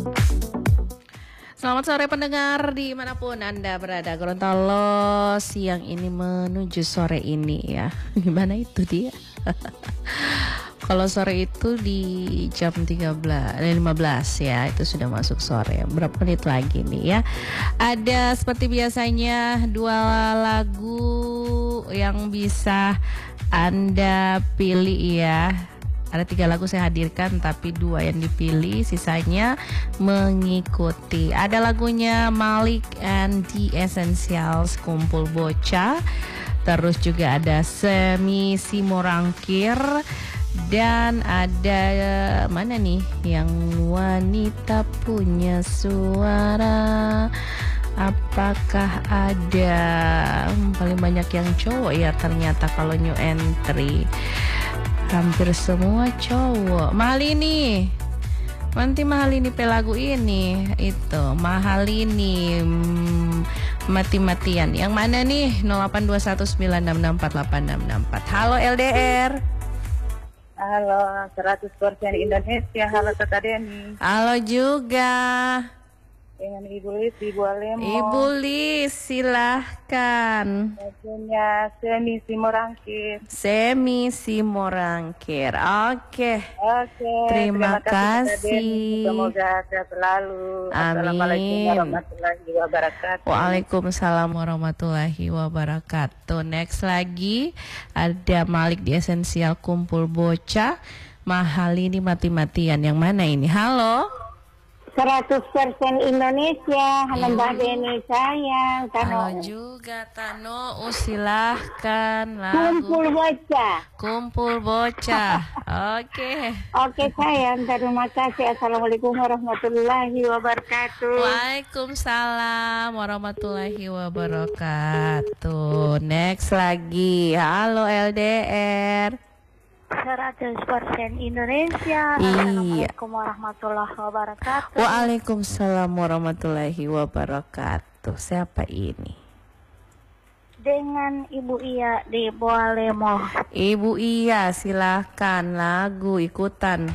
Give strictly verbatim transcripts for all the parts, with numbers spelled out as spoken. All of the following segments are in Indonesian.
Selamat sore pendengar dimanapun Anda berada. Gorontalo siang ini menuju sore ini ya. Gimana itu dia? Kalau sore itu di jam tiga belas, lima belas ya, itu sudah masuk sore. Berapa menit lagi nih ya? Ada seperti biasanya dua lagu yang bisa Anda pilih ya. Ada tiga lagu saya hadirkan, tapi dua yang dipilih, sisanya mengikuti. Ada lagunya Malik and the Essentials, Kumpul Bocah. Terus juga ada Semi Simorangkir. Dan ada mana nih yang wanita punya suara. Apakah ada hmm, paling banyak yang cowok ya ternyata kalau new entry. Hampir semua cowok. Mahal ini, nanti mahal ini pelagu ini itu mahal ini hmm, mati-matian. Yang mana nih? nol delapan dua satu sembilan enam enam empat delapan enam enam empat. Halo L D R. Halo seratus persen Indonesia. Halo Tata Deni. Halo juga. Dengan Ibu Lis, Ibu Alemo. Ibu Lis, silahkan. Lagunya Semi Simorangkir. Semi Simorangkir. Oke. Oke. Terima, terima kasih. kasih. Semoga sehat selalu. Amin. Assalamualaikum warahmatullahi wabarakatuh. Waalaikumsalam warahmatullahi wabarakatuh. Next lagi ada Malik di Esensial, Kumpul Bocah. Mahal ini mati-matian. Yang mana ini? Halo. seratus persen Indonesia. Halo Mbak Deni sayang. Tano. Halo juga Tano. Oh, silahkan lagu Kumpul Bocah. Kumpul Bocah. Oke. Oke sayang. Terima kasih. Assalamualaikum warahmatullahi wabarakatuh. Waalaikumsalam warahmatullahi wabarakatuh. Next lagi. Halo L D R. seratus persen Indonesia. Iya. Assalamualaikum warahmatullahi wabarakatuh. Waalaikumsalam warahmatullahi wabarakatuh. Siapa ini? Dengan Ibu Iya di Boalemo. Ibu Iya, silahkan lagu ikutan.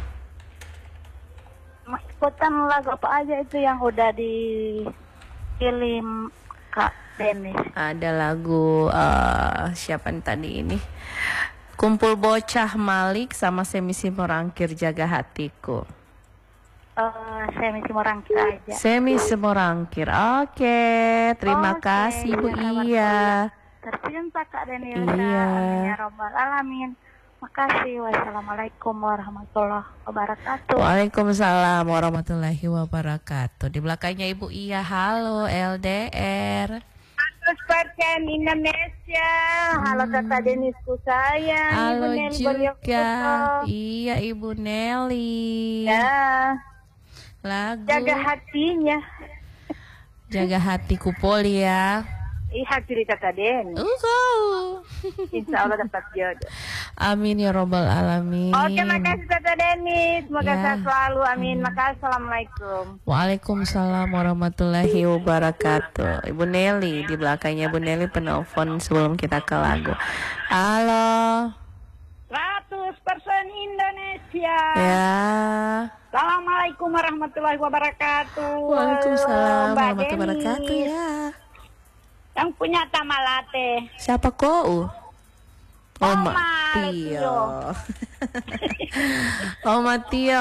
Ikutan lagu apa aja itu yang udah dipilih Kak Denis? Ada lagu uh, siapa nih tadi ini? Kumpul Bocah Malik sama Semi Simorangkir, Jaga Hatiku. Uh, Semi Simorangkir aja. Semi Simorangkir. Oke, terima Oke, kasih Bu Iya. Tercinta Kak Denilsa. Iya. Amin ya Rabbal Alamin. Makasih. Wassalamualaikum warahmatullahi wabarakatuh. Waalaikumsalam warahmatullahi wabarakatuh. Di belakangnya Ibu Iya. Halo L D R. seratus persen Indonesia. Halo Kakak Denisku sayang. Halo Ibu Nelly juga. Boryokito. Iya Ibu Nelly. Ya. Lagu Jaga hatinya. Jaga Hatiku Poli ya. Ih, hati Kakak Den. Uhuh. Insya Allah dapat jodoh. Amin ya robbal alamin. Oke, makasih Kakak Deni. Semoga Ya. sehat selalu. Amin. Makasih. Assalamualaikum. Waalaikumsalam warahmatullahi wabarakatuh. Ibu Nelly di belakangnya Ibu Nelly penelpon sebelum kita ke lagu. Halo. seratus persen Indonesia. Ya. Assalamualaikum warahmatullahi wabarakatuh. Waalaikumsalam Mbak warahmatullahi wabarakatuh Denis. ya. Yang punya tamalate. Siapa kau? Oma Oma Tio. Tio. Oma Tio.